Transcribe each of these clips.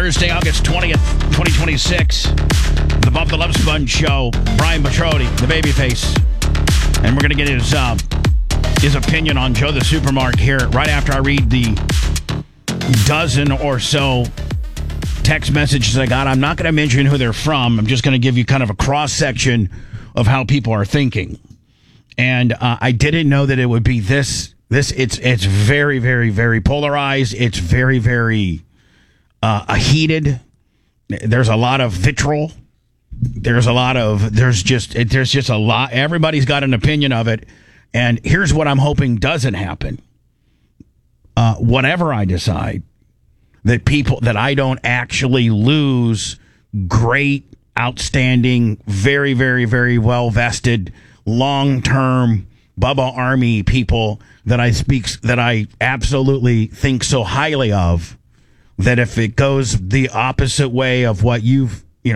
Thursday, August 20th, 2026. The Bob the Love Sponge Show. Brian Petrodi, the babyface. And we're going to get his opinion on Joe the Supermark here right after I read the dozen or so text messages I got. I'm not going to mention who they're from. I'm just going to give you kind of a cross-section of how people are thinking. And I didn't know that it would be this. It's very, very, very polarized. It's very, very heated. There's a lot of vitriol. There's just a lot. Everybody's got an opinion of it. And here's what I'm hoping doesn't happen. Whatever I decide, that I don't actually lose great, outstanding, very, very, very well vested, long-term Bubba Army people that I absolutely think so highly of, that if it goes the opposite way of what you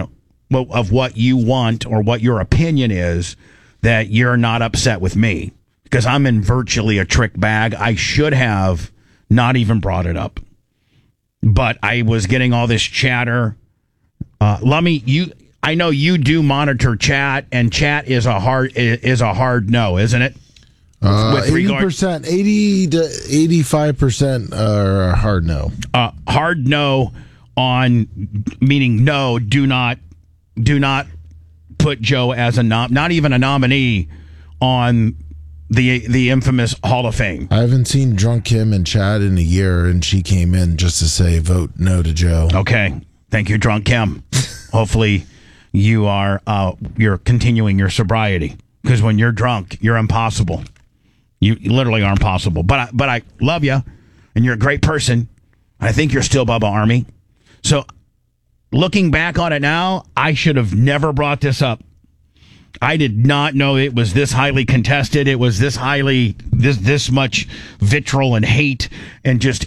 want or what your opinion is, that you're not upset with me, because I'm in virtually a trick bag. I should have not even brought it up, but I was getting all this chatter. Lummy, I know you do monitor chat, and chat is a hard no, isn't it? 80%, 80 to 85% are a hard no. Hard no on, meaning no, do not put Joe as not even a nominee on the infamous Hall of Fame. I haven't seen Drunk Kim and Chad in a year, and she came in just to say vote no to Joe. Okay, thank you, Drunk Kim. Hopefully you're continuing your sobriety, because when you're drunk, you're impossible. You literally are impossible. But I love you, and you're a great person. I think you're still Bubba Army. So looking back on it now, I should have never brought this up. I did not know it was this highly contested. It was this much vitriol and hate, and just,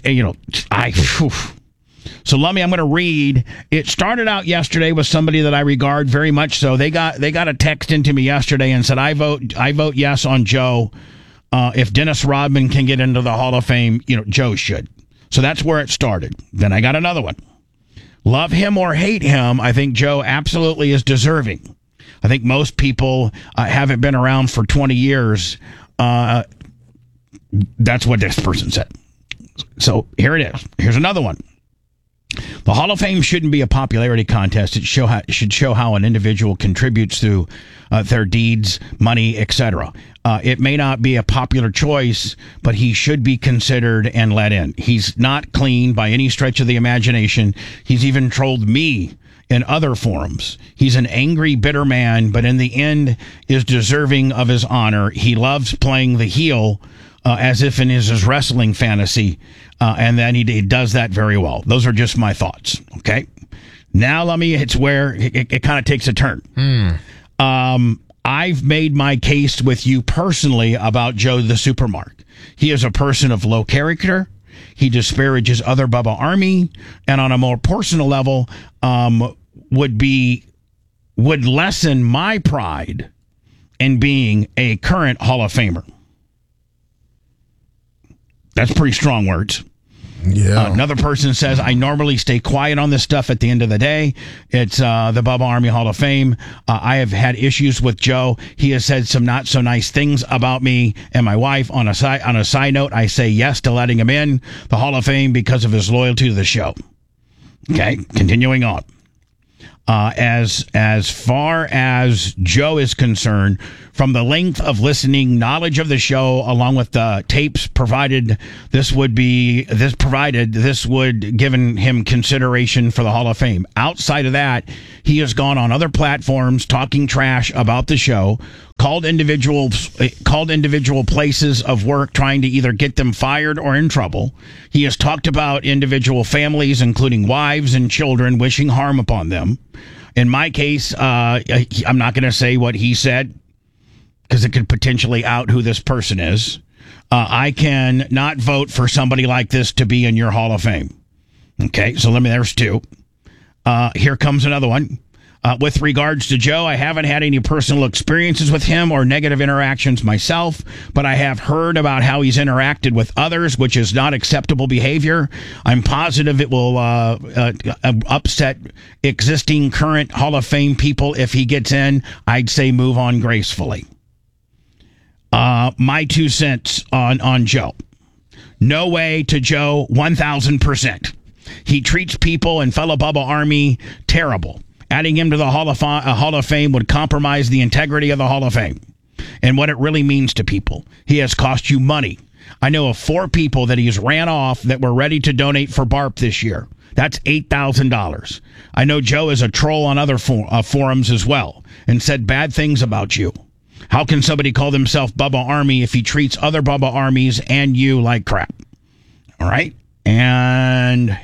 So, Lummy, I'm going to read. It started out yesterday with somebody that I regard very much so. They got a text into me yesterday and said, I vote yes on Joe. If Dennis Rodman can get into the Hall of Fame, Joe should. So that's where it started. Then I got another one. Love him or hate him, I think Joe absolutely is deserving. I think most people haven't been around for 20 years. That's what this person said. So here it is. Here's another one. The Hall of Fame shouldn't be a popularity contest. It should show how an individual contributes through their deeds, money, etc. It may not be a popular choice, but he should be considered and let in. He's not clean by any stretch of the imagination. He's even trolled me in other forums. He's an angry, bitter man, but in the end is deserving of his honor. He loves playing the heel as if in his wrestling fantasy, and then he does that very well. Those are just my thoughts, okay? Now, it's where it kind of takes a turn. I've made my case with you personally about Joe the Supermark. He is a person of low character. He disparages other Bubba Army, and on a more personal level, would lessen my pride in being a current Hall of Famer. That's pretty strong words. Yeah. Another person says, I normally stay quiet on this stuff at the end of the day. It's the Bubba Army Hall of Fame. I have had issues with Joe. He has said some not so nice things about me and my wife. On a side note, I say yes to letting him in the Hall of Fame because of his loyalty to the show. Okay, continuing on. As far as Joe is concerned, from the length of listening, knowledge of the show, along with the tapes provided, this would given him consideration for the Hall of Fame. Outside of that, he has gone on other platforms talking trash about the show, called individual places of work, trying to either get them fired or in trouble. He has talked about individual families, including wives and children, wishing harm upon them. In my case, I'm not going to say what he said, because it could potentially out who this person is. I can not vote for somebody like this to be in your Hall of Fame. Okay, so there's two. Here comes another one. With regards to Joe, I haven't had any personal experiences with him or negative interactions myself, but I have heard about how he's interacted with others, which is not acceptable behavior. I'm positive it will upset existing current Hall of Fame people if he gets in. I'd say move on gracefully. My 2 cents on Joe. No way to Joe, 1,000%. He treats people and fellow Bubba Army terrible. Adding him to the Hall of Fame would compromise the integrity of the Hall of Fame and what it really means to people. He has cost you money. I know of 4 people that he's ran off that were ready to donate for BARP this year. That's $8,000. I know Joe is a troll on other forums as well and said bad things about you. How can somebody call themselves Bubba Army if he treats other Bubba Armies and you like crap? All right? And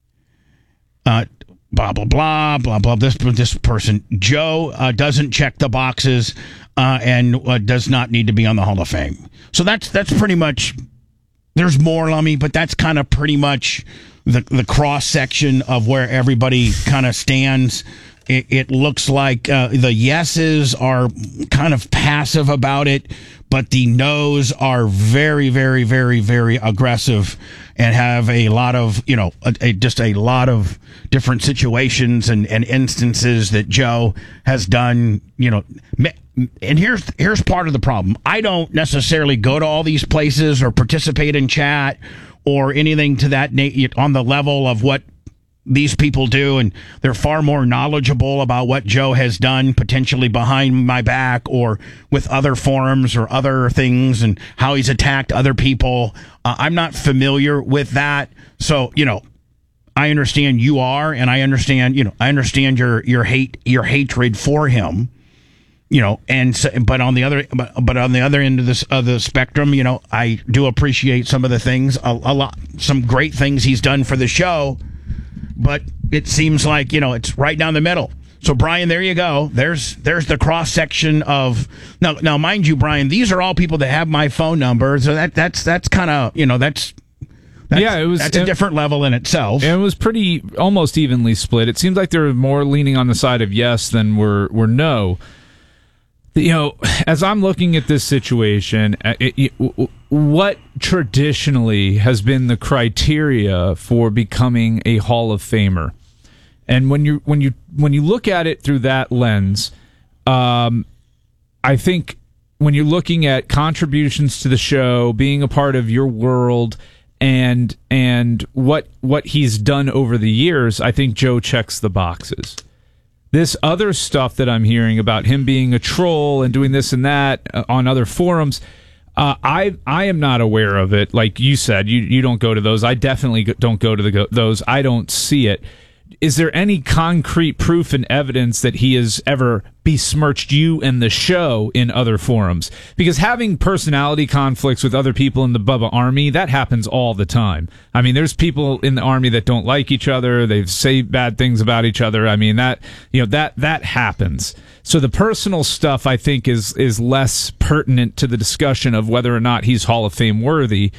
blah, blah, blah, blah, blah. This person, Joe, doesn't check the boxes and does not need to be on the Hall of Fame. So that's pretty much, there's more, Lummy, but that's kind of pretty much the cross-section of where everybody kind of stands. It looks like the yeses are kind of passive about it, but the no's are very, very, very, very aggressive and have a lot of, just a lot of different situations and instances that Joe has done, And here's part of the problem. I don't necessarily go to all these places or participate in chat or anything to that on the level of what these people do, and they're far more knowledgeable about what Joe has done potentially behind my back or with other forums or other things and how he's attacked other people. I'm not familiar with that. So, I understand you are, and I understand your hatred for him. And so, but on the other end of the spectrum, I do appreciate some of the things, a lot, some great things he's done for the show. But it seems like, it's right down the middle. So, Brian, there you go. There's the cross-section of... Now, mind you, Brian, these are all people that have my phone number. So that's kind of, that's a different level in itself. And it was pretty almost evenly split. It seems like they were more leaning on the side of yes than were no. As I'm looking at this situation, what traditionally has been the criteria for becoming a Hall of Famer, and when you look at it through that lens, I think when you're looking at contributions to the show, being a part of your world, and what he's done over the years, I think Joe checks the boxes. This other stuff that I'm hearing about him being a troll and doing this and that on other forums, I am not aware of it. Like you said, you don't go to those. I definitely don't go to those. I don't see it. Is there any concrete proof and evidence that he has ever besmirched you and the show in other forums? Because having personality conflicts with other people in the Bubba Army, that happens all the time. I mean, there's people in the Army that don't like each other. They say bad things about each other. I mean, that happens. So the personal stuff, I think, is less pertinent to the discussion of whether or not he's Hall of Fame worthy.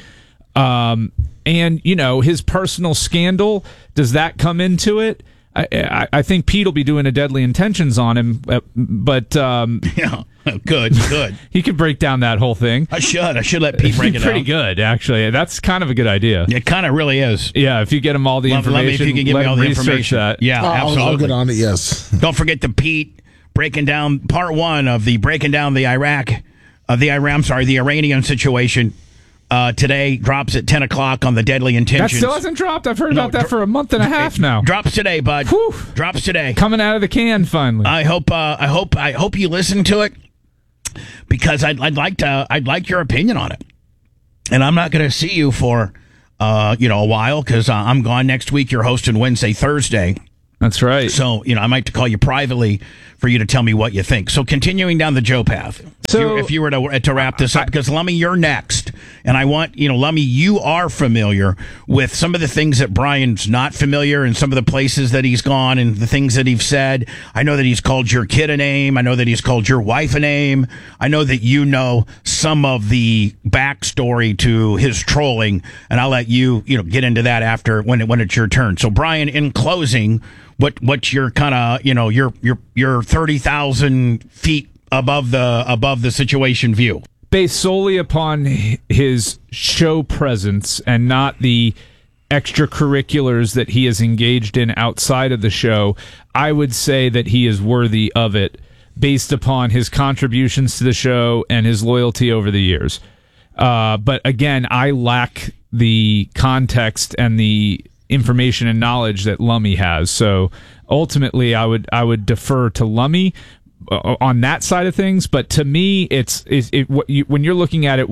And, his personal scandal, does that come into it? I think Pete will be doing a Deadly Intentions on him, but... yeah, good. He could break down that whole thing. I should let Pete break it down. Pretty good, actually. That's kind of a good idea. It kind of really is. Yeah, if you get him all the information. Let me if you can give me all the information. That. Yeah, absolutely. I'll get on it, yes. Don't forget the Pete breaking down part 1 of the breaking down the the Iranian situation. Today drops at 10 o'clock on the Deadly Intentions. That still hasn't dropped. I've heard about that for a month and a half now. Drops today, bud. Whew. Drops today. Coming out of the can finally. I hope you listen to it, because I'd like your opinion on it. And I'm not going to see you for a while, because I'm gone next week. You're hosting Wednesday, Thursday. That's right. So, I might call you privately for you to tell me what you think. So, continuing down the Joe path. So, if you were to wrap this up, because Lummy, you're next. And I want, Lummy, you are familiar with some of the things that Brian's not familiar, and some of the places that he's gone and the things that he's said. I know that he's called your kid a name. I know that he's called your wife a name. I know that some of the backstory to his trolling, and I'll let you, get into that after when it's your turn. So, Brian, in closing, what you're kind of, you're 30,000 feet above the situation view. Based solely upon his show presence and not the extracurriculars that he is engaged in outside of the show, I would say that he is worthy of it based upon his contributions to the show and his loyalty over the years. But again, I lack the context and the information and knowledge that Lummy has. So ultimately, I would defer to Lummy on that side of things. But to me, when you're looking at it,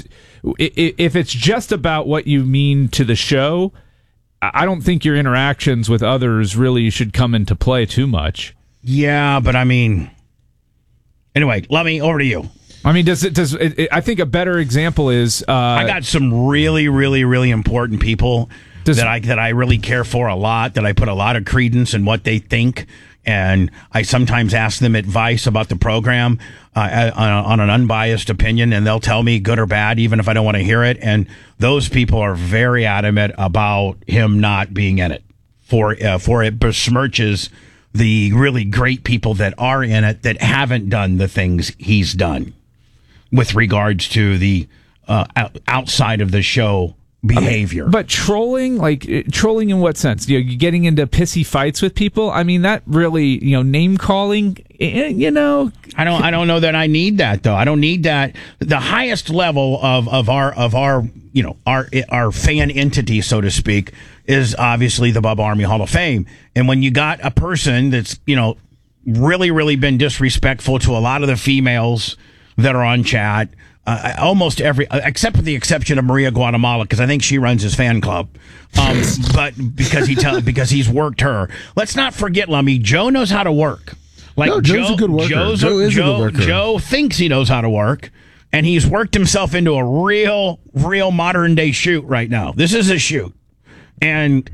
if it's just about what you mean to the show, I don't think your interactions with others really should come into play too much. Yeah, but I mean, anyway, Lummy, over to you. I mean, I think a better example is I got some really, really, really important people that I really care for a lot, that I put a lot of credence in what they think. And I sometimes ask them advice about the program on an unbiased opinion, and they'll tell me good or bad, even if I don't want to hear it. And those people are very adamant about him not being in it, for it besmirches the really great people that are in it that haven't done the things he's done with regards to the outside of the show behavior. But trolling in what sense? You getting into pissy fights with people? I mean, that really, name calling, I don't know that I need that, though. I don't need that. The highest level of our fan entity, so to speak, is obviously the Bubba Army Hall of Fame. And when you got a person that's, really, really been disrespectful to a lot of the females that are on chat, almost every, except for the exception of Maria Guatemala, because I think she runs his fan club. But because he's worked her. Let's not forget, Lummy, Joe knows how to work. Joe's a good worker. Joe is a good worker. Joe thinks he knows how to work, and he's worked himself into a real modern day shoot right now. This is a shoot, and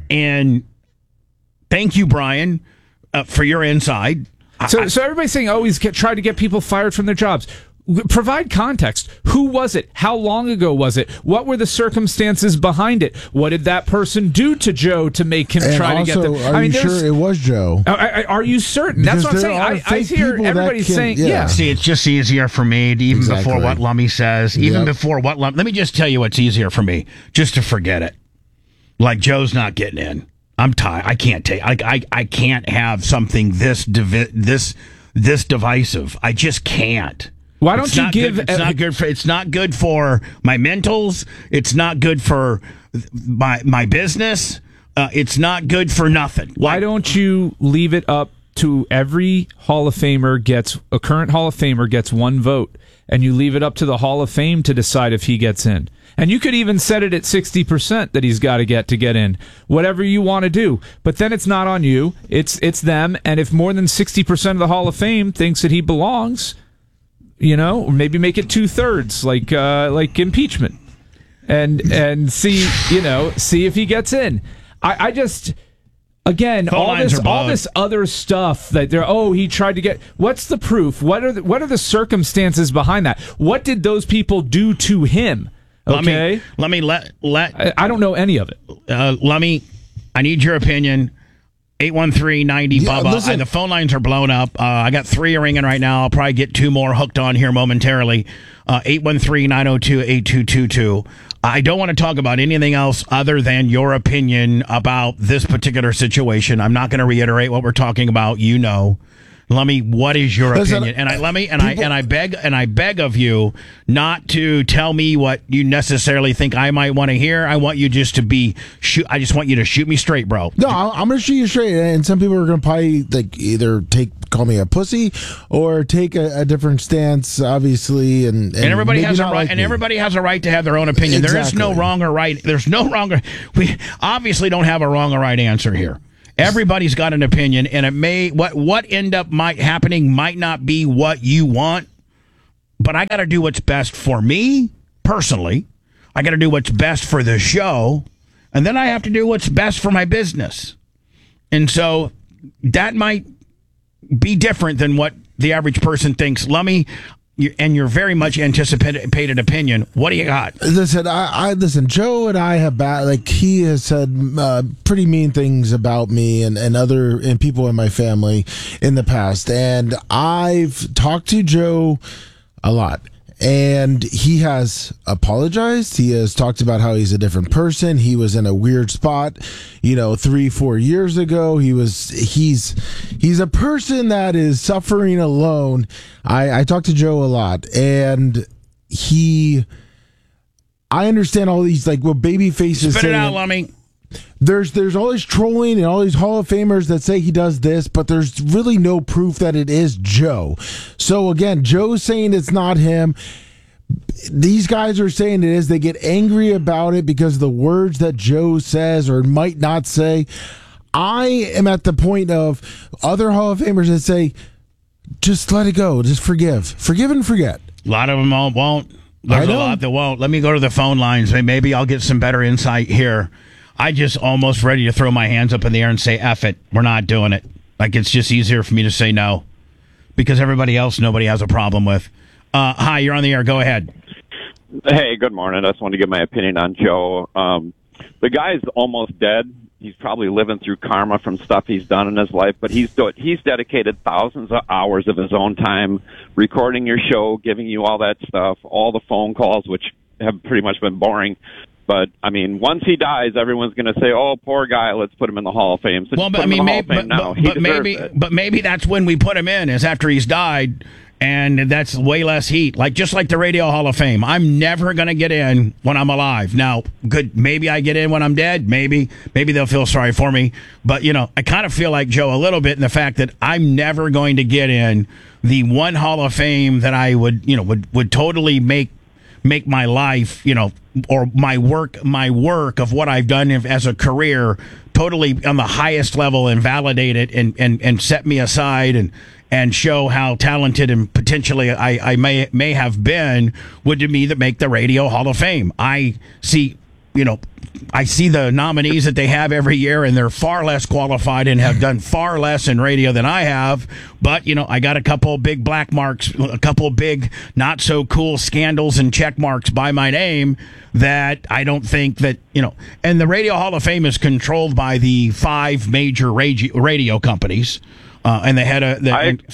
thank you, Brian, for your insight. So everybody's saying, he's tried to get people fired from their jobs. Provide context. Who was it? How long ago was it? What were the circumstances behind it? What did that person do to Joe to make him try to get them? Are you sure it was Joe? Are you certain? That's what I'm saying. I hear everybody saying, yeah. See, it's just easier for me to, even before what Lummy says, before what Lummy. Let me just tell you what's easier for me, just to forget it. Like, Joe's not getting in. I'm tired. I can't take. I can't have something this divisive. I just can't. Why don't you give? It's not good for my mentals. It's not good for my business. It's not good for nothing. Why don't you leave it up to every Hall of Famer a current Hall of Famer gets one vote, and you leave it up to the Hall of Fame to decide if he gets in. And you could even set it at 60% that he's got to get in. Whatever you want to do. But then it's not on you. It's them. And if more than 60% of the Hall of Fame thinks that he belongs, or maybe make it 2/3, like impeachment, and see if he gets in. I just, again, all this other stuff that he tried to get. What's the proof? What are the circumstances behind that? What did those people do to him? Okay, let me I don't know any of it. Lummy, I need your opinion. 813-90 Bubba. The phone lines are blown up. I got 3 ringing right now. I'll probably get 2 more hooked on here momentarily. 813-902-8222. I don't want to talk about anything else other than your opinion about this particular situation. I'm not going to reiterate what we're talking about. Lummy, what is your opinion? And I beg of you not to tell me what you necessarily think I might want to hear. I want you just to I just want you to shoot me straight, bro. No, I'm going to shoot you straight. And some people are going to probably either call me a pussy or take a different stance, obviously. And everybody has a right. Everybody has a right to have their own opinion. Exactly. There is no wrong or right. There's no wrong. We obviously don't have a wrong or right answer here. Everybody's got an opinion, and it may what end up happening might not be what you want, but I got to do what's best for me personally. I got to do what's best for the show, and then I have to do what's best for my business. And so that might be different than what the average person thinks. Lummy, your very much anticipated opinion. What do you got? Listen, I listen. Joe and I have he has said pretty mean things about me and people in my family in the past, and I've talked to Joe a lot. And he has apologized. He has talked about how he's a different person. He was in a weird spot, 3-4 years ago. He's a person that is suffering alone. I talked to Joe a lot, and I understand all these what Babyface is saying. Spit it out, Lummy. There's all this trolling and all these Hall of Famers that say he does this, but there's really no proof that it is Joe. So again, Joe's saying it's not him. These guys are saying it is. They get angry about it because of the words that Joe says or might not say. I am at the point of other Hall of Famers that say, just let it go. Just forgive and forget. A lot of them won't. There's a lot that won't. Let me go to the phone lines. Maybe I'll get some better insight here. I just almost ready to throw my hands up in the air and say, F it. We're not doing it. It's just easier for me to say no. Because everybody else, nobody has a problem with. Hi, you're on the air. Go ahead. Hey, good morning. I just wanted to give my opinion on Joe. The guy's almost dead. He's probably living through karma from stuff he's done in his life, but he's dedicated thousands of hours of his own time recording your show, giving you all that stuff, all the phone calls, which have pretty much been boring. But, once he dies, everyone's going to say, oh, poor guy, let's put him in the Hall of Fame. So maybe that's when we put him in, is after he's died, and that's way less heat. Just like the Radio Hall of Fame. I'm never going to get in when I'm alive. Now, good, maybe I get in when I'm dead. Maybe they'll feel sorry for me. But, I kind of feel like Joe a little bit in the fact that I'm never going to get in the one Hall of Fame that I would totally make my life, or my work of what I've done as a career totally on the highest level and validate it and set me aside and show how talented and potentially I may have been would to me that make the Radio Hall of Fame. I see the nominees that they have every year, and they're far less qualified and have done far less in radio than I have. But, I got a couple of big black marks, a couple of big not so cool scandals and check marks by my name that I don't think that, and the Radio Hall of Fame is controlled by the 5 major radio companies. And they had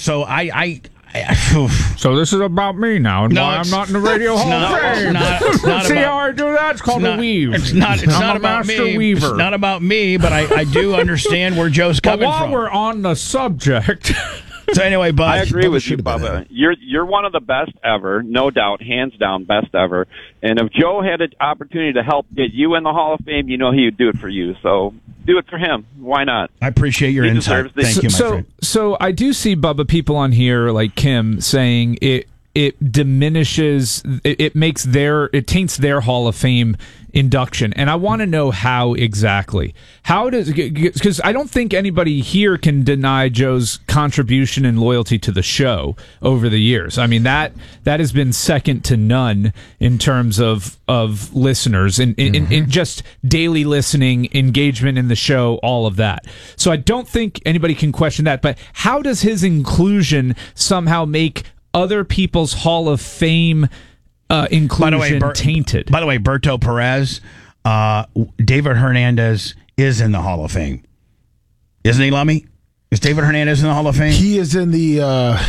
So this is about me now, and why I'm not in the Radio Hall of Fame. See how I do that? It's called a weave. It's not about me. Weaver. It's not about me, but I do understand where Joe's coming from. But while we're on the subject... So anyway, Bud, I agree with you, Bubba. You're one of the best ever, no doubt, hands down, best ever. And if Joe had an opportunity to help get you in the Hall of Fame, he would do it for you. So do it for him. Why not? I appreciate your insight. Thank you, my friend. So I do see, Bubba, people on here like Kim saying it diminishes, it taints their Hall of Fame induction, and I want to know how exactly. How does, because I don't think anybody here can deny Joe's contribution and loyalty to the show over the years. That has been second to none in terms of listeners and in just daily listening, engagement in the show, all of that. So I don't think anybody can question that. But how does his inclusion somehow make other people's Hall of Fame inclusion tainted? By the way, Berto Perez, David Hernandez is in the Hall of Fame. Isn't he, Lummy? Is David Hernandez in the Hall of Fame? He is in the...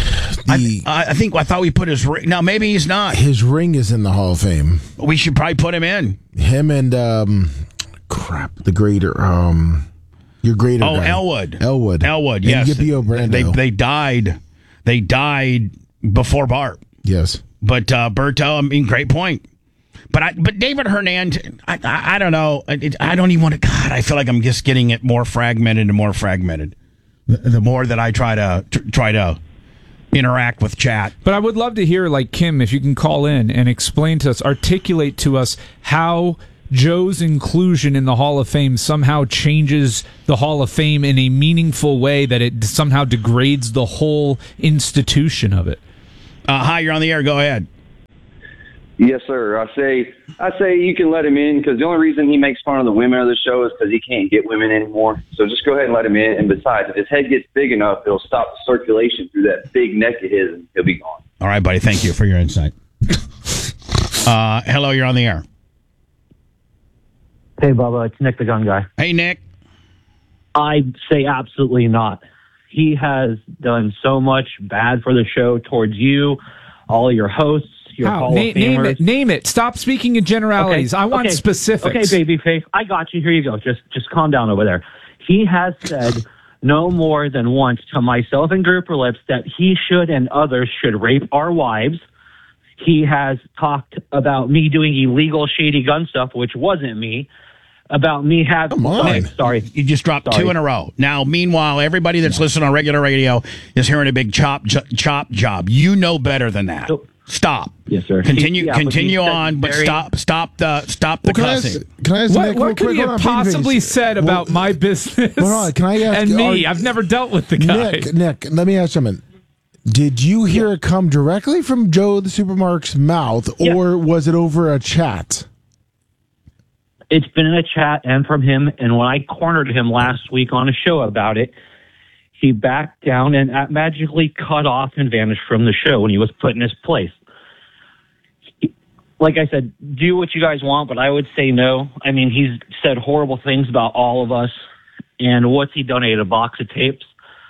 I thought we put his ring... Now, maybe he's not. His ring is in the Hall of Fame. We should probably put him in. Him and... the grader... your grader guy. Elwood, and yes. Yippee Brando. They died before Bart. Yes. But Berto, great point. But David Hernandez, I don't know. I don't even want to. God, I feel like I'm just getting it more fragmented and more fragmented. The more that I try to interact with chat. But I would love to hear, like Kim, if you can call in and explain to us, articulate to us how Joe's inclusion in the Hall of Fame somehow changes the Hall of Fame in a meaningful way, that it somehow degrades the whole institution of it. Hi, you're on the air. Go ahead. Yes, sir. I say you can let him in, because the only reason he makes fun of the women of the show is because he can't get women anymore. So just go ahead and let him in. And besides, if his head gets big enough, it'll stop the circulation through that big neck of his, and he'll be gone. All right, buddy. Thank you for your insight. Hello, you're on the air. Hey, Bubba, it's Nick the Gun Guy. Hey, Nick. I'd say absolutely not. He has done so much bad for the show towards you, all your hosts, your Hall of Famers. Name it. Stop speaking in generalities. Okay, I want specifics. Okay, babyface, I got you. Here you go. Just calm down over there. He has said no more than once to myself and Grouper Lips that he should and others should rape our wives. He has talked about me doing illegal, shady gun stuff, which wasn't me. About me having... Sorry. You just dropped two in a row. Now, meanwhile, everybody that's listening on regular radio is hearing a big chop job. You know better than that. Stop. Yes, sir. Continue on, but stop the cussing. Can I ask Nick What could he have possibly said about my business can I ask, and me? I've never dealt with the guy. Nick, let me ask something. Did you hear it come directly from Joe the Supermark's mouth, or was it over a chat? It's been in a chat and from him, and when I cornered him last week on a show about it, he backed down and magically cut off and vanished from the show when he was put in his place. Like I said, do what you guys want, but I would say no. I mean, he's said horrible things about all of us, and what's he donated? A box of tapes?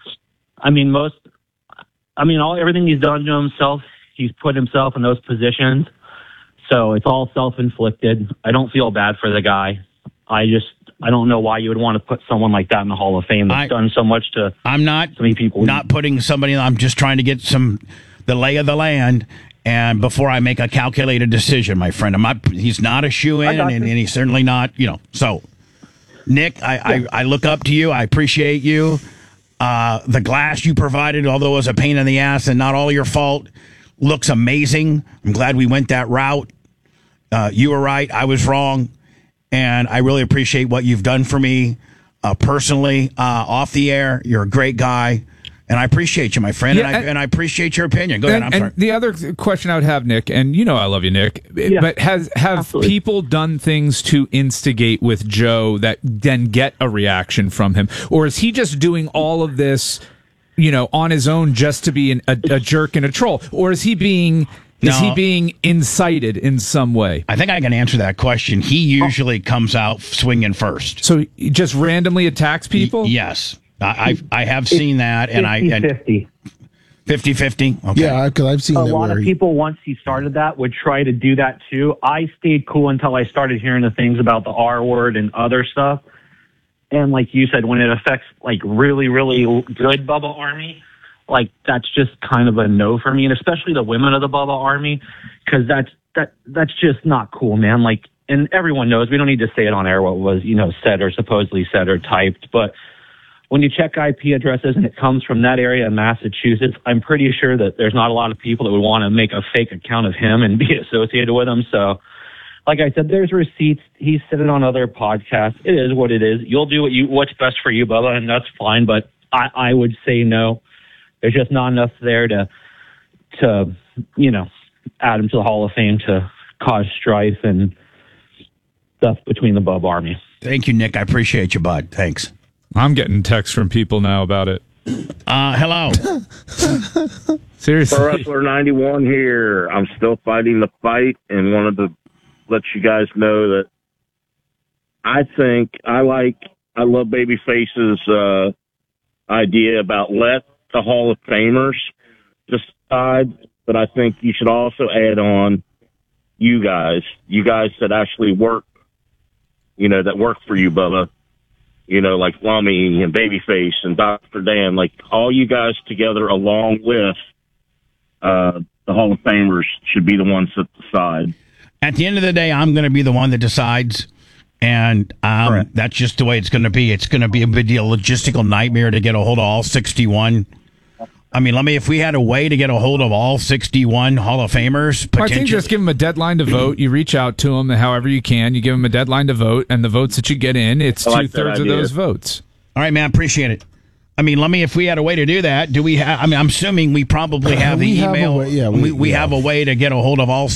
Everything he's done to himself, he's put himself in those positions. So it's all self-inflicted. I don't feel bad for the guy. I don't know why you would want to put someone like that in the Hall of Fame that's done so much to so many people. Not putting somebody. I'm just trying to get the lay of the land, and before I make a calculated decision, my friend. He's not a shoo-in, and he's certainly not. So, Nick, I look up to you. I appreciate you. The glass you provided, although it was a pain in the ass and not all your fault, looks amazing. I'm glad we went that route. You were right. I was wrong. And I really appreciate what you've done for me personally, off the air. You're a great guy. And I appreciate you, my friend. Yeah, and I appreciate your opinion. Go ahead. I'm sorry. The other question I would have, Nick, and you know I love you, Nick, but have people done things to instigate with Joe that then get a reaction from him? Or is he just doing all of this, on his own just to be a jerk and a troll? Or is he being... Is he being incited in some way? I think I can answer that question. He usually comes out swinging first. So he just randomly attacks people? Yes. I have seen that. 50-50. 50-50? Okay. Yeah, because I've seen a lot of people, once he started that, would try to do that too. I stayed cool until I started hearing the things about the R word and other stuff. And like you said, when it affects like really, really good Bubba Army, like that's just kind of a no for me, and especially the women of the Bubba Army, because that's just not cool, man. Like, and everyone knows we don't need to say it on air what was said or supposedly said or typed, but when you check IP addresses and it comes from that area in Massachusetts, I'm pretty sure that there's not a lot of people that would want to make a fake account of him and be associated with him. So, like I said, there's receipts. He's said it on other podcasts. It is what it is. You'll do what's best for you, Bubba, and that's fine. But I would say no. There's just not enough there to add him to the Hall of Fame to cause strife and stuff between the Bub Army. Thank you, Nick. I appreciate you, bud. Thanks. I'm getting texts from people now about it. Hello. Seriously. Pro Wrestler 91 here. I'm still fighting the fight and wanted to let you guys know that I love Babyface's idea about let the Hall of Famers decide, but I think you should also add on you guys that actually work, that work for you, Bubba, like Lummy and Babyface and Dr. Dan, like all you guys together along with the Hall of Famers should be the ones that decide. At the end of the day, I'm going to be the one that decides. And that's just the way it's going to be. It's going to be a logistical nightmare to get a hold of all 61. I mean, if we had a way to get a hold of all 61 Hall of Famers, I think just give them a deadline to vote. You reach out to them however you can. You give them a deadline to vote, and the votes that you get in, it's 2/3 of those votes. All right, man, appreciate it. If we had a way to do that, do we have? I'm assuming we probably have the email. We have a way to get a hold of all